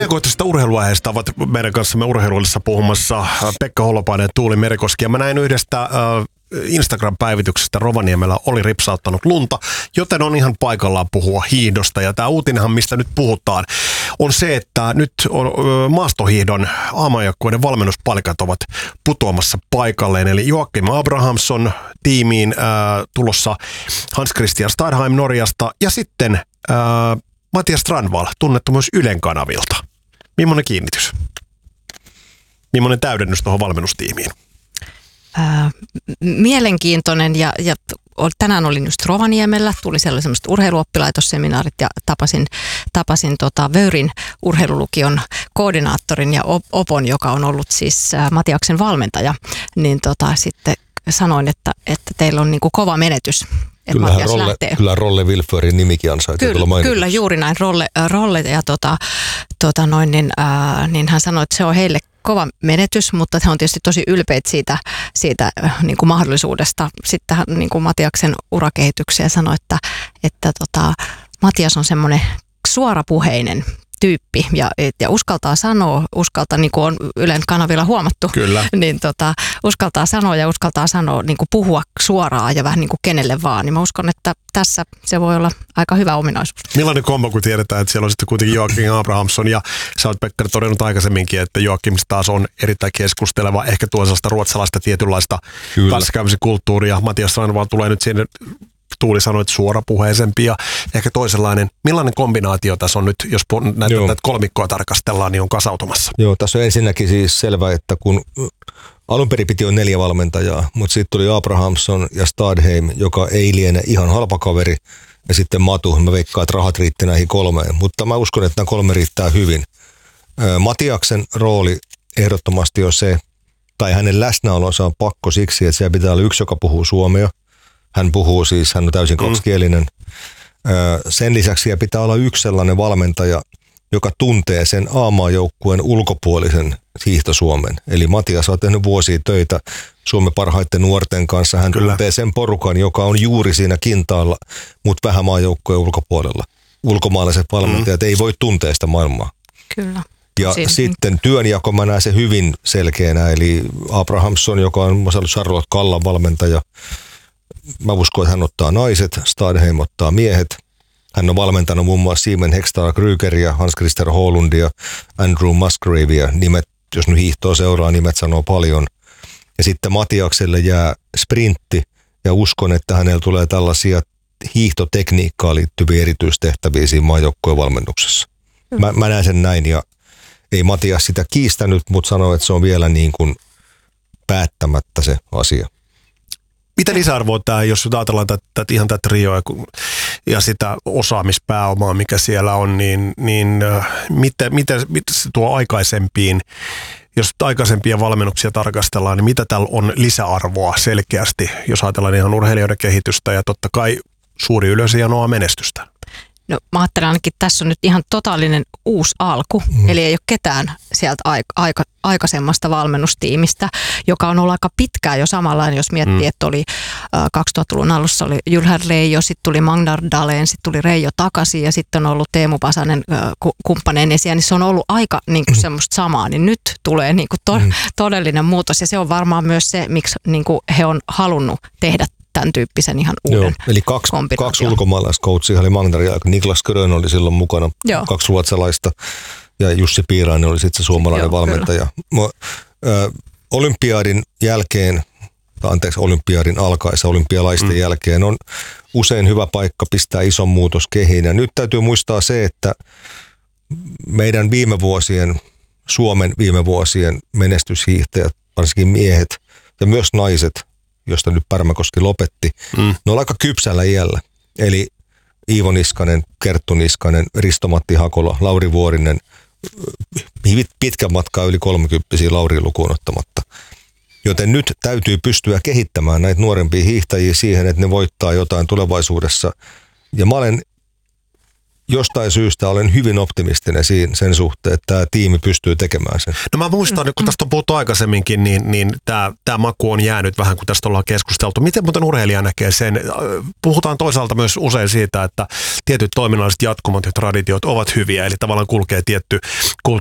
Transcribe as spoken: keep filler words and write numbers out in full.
Ajankohtaisesta urheiluaiheesta ovat meidän kanssamme urheiluillissa puhumassa Pekka Holopainen ja Tuuli Merikoski. Ja mä näin yhdestä äh, Instagram-päivityksestä Rovaniemellä oli ripsauttanut lunta, joten on ihan paikallaan puhua hiihdosta. Ja tämä uutinenhan, mistä nyt puhutaan, on se, että nyt on, ö, maastohiihdon aamajoukkueiden valmennuspalikat ovat putoamassa paikalleen. Eli Joakim Abrahamsson tiimiin äh, tulossa Hans Christian Stadheim Norjasta ja sitten äh, Matias Strandvall, tunnettu myös Ylen kanavilta. Millainen kiinnitys? Millainen täydennys tuohon valmennustiimiin? Ää, mielenkiintoinen ja, ja tänään olin just Rovaniemellä, tuli siellä semmoiset urheiluoppilaitosseminaarit ja tapasin, tapasin tota Vöyrin urheilulukion koordinaattorin ja Opon, joka on ollut siis ää, Matiaksen valmentaja, niin tota, sitten sanoin, että, että teillä on niinku kova menetys. Kyllähän Rolle, kyllä Rolle Wilförin nimikin ansaitsee tulla mainituksi. Kyllä, juuri näin. Rolle, Rolle ja tota, tota noin, niin, ää, niin hän sanoi, että se on heille kova menetys, mutta he on tietysti tosi ylpeitä siitä, siitä niin kuin mahdollisuudesta. Sitten hän niin kuin Matiaksen urakehitykseen sanoi, että, että tota, Matias on semmoinen suorapuheinen tyyppi ja, ja uskaltaa sanoa, uskaltaa, niin kuin on Ylen kanavilla huomattu, Kyllä. niin tota, uskaltaa sanoa ja uskaltaa sanoa, niin kuin puhua suoraan ja vähän niin kuin kenelle vaan. Niin mä uskon, että tässä se voi olla aika hyvä ominaisuus. Millainen kombo, kun tiedetään, että siellä on sitten kuitenkin Joakim Abrahamsson ja sä oot Pekka todennut aikaisemminkin, että Joakim taas on erittäin keskusteleva, ehkä tuo sellaista ruotsalaista tietynlaista kanssakäymisen kulttuuria. Matias Strandvall tulee nyt sinne, Tuuli sanoi, että suorapuheisempi ja ehkä toisenlainen. Millainen kombinaatio tässä on nyt, jos näitä, näitä kolmikkoa tarkastellaan, niin on kasautumassa? Joo, tässä on ensinnäkin siis selvä, että kun alun perin piti on neljä valmentajaa, mutta sitten tuli Abrahamsson ja Stadheim, joka ei liene ihan halpa kaveri, ja sitten Matu. Mä veikkaan, että rahat riitti näihin kolmeen, mutta mä uskon, että nämä kolme riittää hyvin. Matiaksen rooli ehdottomasti on se, tai hänen läsnäolonsa on pakko siksi, että siellä pitää olla yksi, joka puhuu suomea. Hän puhuu siis, hän on täysin kaksikielinen. Sen lisäksi siellä pitää olla yksi sellainen valmentaja, joka tuntee sen A-maajoukkueen ulkopuolisen hiihtosuomen. Eli Matias on tehnyt vuosia töitä Suomen parhaiten nuorten kanssa. Hän Kyllä. tuntee sen porukan, joka on juuri siinä kintaalla, mutta vähän maajoukkueen ulkopuolella. Ulkomaalaiset valmentajat mm. ei voi tuntea sitä maailmaa. Kyllä. Ja Siin. sitten työnjako, mä näen se hyvin selkeänä. Eli Abrahamsson, joka on Charlotte Kallan valmentaja. Mä uskon, että hän ottaa naiset, Stadheim ottaa miehet. Hän on valmentanut muun muassa Simon Hextall Krygeria, Hans Christer Holundia, Andrew Musgravea. Nimet, jos nyt hiihtoa seuraa, nimet sanoo paljon. Ja sitten Matiakselle jää sprintti ja uskon, että hänellä tulee tällaisia hiihtotekniikkaan liittyviä erityistehtäviä siinä maajoukkojen valmennuksessa. Mä, mä näen sen näin ja ei Matias sitä kiistänyt, mutta sanoi, että se on vielä niin kuin päättämättä se asia. Mitä lisäarvoa tämä, jos ajatellaan tätä, tätä, ihan tätä trioa ja sitä osaamispääomaa, mikä siellä on, niin, niin äh, miten, miten, miten se tuo aikaisempiin, jos aikaisempia valmennuksia tarkastellaan, niin mitä täällä on lisäarvoa selkeästi, jos ajatellaan ihan urheilijoiden kehitystä ja totta kai suuri yleisö ja noa menestystä? No mä ajattelen ainakin, että tässä on nyt ihan totaalinen uusi alku, mm. eli ei ole ketään sieltä aika, aika, aikaisemmasta valmennustiimistä, joka on ollut aika pitkään jo samanlainen, jos miettii, mm. että oli äh, kaksituhattaluvun alussa oli Jylhär Leijo, sitten tuli Magnar Dahlén, sitten tuli Reijo takaisin ja sitten on ollut Teemu Pasanen äh, kumppaneen esiin, niin se on ollut aika niin kuin semmoista samaa, niin nyt tulee niin kuin to, mm. todellinen muutos ja se on varmaan myös se, miksi niin kuin he on halunnut tehdä tämän tyyppisen ihan uuden Joo, eli kaksi, kaksi ulkomaalaiskoutsia oli Magnar ja Niklas Grön oli silloin mukana, Joo. kaksi ruotsalaista ja Jussi Piirainen oli sitten se suomalainen Joo, valmentaja. Mä, ö, olympiadin jälkeen, anteeksi olympiadin alkaessa olympialaisten mm. jälkeen on usein hyvä paikka pistää ison muutos kehiin ja nyt täytyy muistaa se, että meidän viime vuosien, Suomen viime vuosien menestyshiihtäjät, varsinkin miehet ja myös naiset, josta nyt Pärmäkoski lopetti, mm. ne on aika kypsällä iällä. Eli Iivo Niskanen, Kerttu Niskanen, Risto-Matti Hakola, Lauri Vuorinen, pitkän matkaa yli kolmekymppisiä Lauri lukuun ottamatta. Joten nyt täytyy pystyä kehittämään näitä nuorempia hiihtäjiä siihen, että ne voittaa jotain tulevaisuudessa. Ja mä olen jostain syystä olen hyvin optimistinen sen suhteen, että tämä tiimi pystyy tekemään sen. No mä muistan, kun tästä on puhuttu aikaisemminkin, niin, niin tämä, tämä maku on jäänyt vähän, kun tästä ollaan keskusteltu. Miten muuten urheilija näkee sen? Puhutaan toisaalta myös usein siitä, että tietyt toiminnalliset jatkumot ja traditiot ovat hyviä, eli tavallaan kulkee tietty